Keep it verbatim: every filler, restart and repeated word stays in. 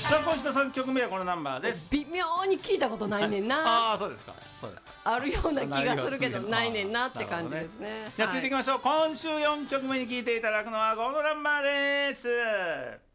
さあ今週のさんきょくめはこのナンバーです。 微妙に聞いたことないねんな。 ああそうですか、そうですか。 あるような気がするけどないねんなって感じですね。 じゃあ続いていきましょう、はい、今週よんきょくめに聴いていただくのはこのナンバーです。